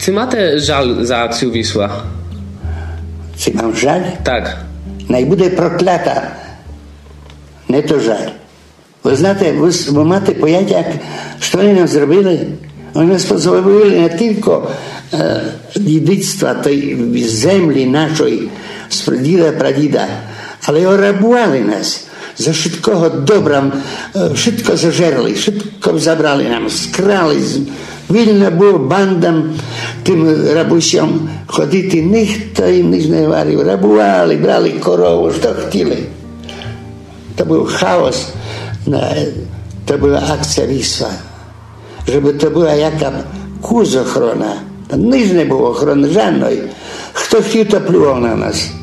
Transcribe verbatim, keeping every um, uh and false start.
Czy macie żal za akcję Wisła? Czy mam żal? Tak. Най буде проклята, не то жаль. Ви знаєте, ви, ви маєте поняття, що вони нам зробили? Вони нас позбавили не тільки е, дідицтва тої землі нашої, з прадіда, прадіда, але й орабували нас. За všetkого добра, všetko zažerli, všetko zabrali nám, skrali. Вільно було бандам, тим рабусям ходити, ніхто їм ніч не варив. Рабували, брали корову, що хотіли. To był chaos, to była akcja Wisła. Żeby to była jaka kurz ochrona. Tam nic nie było ochrony żadnej. Kto chciał, to pluwał na nas.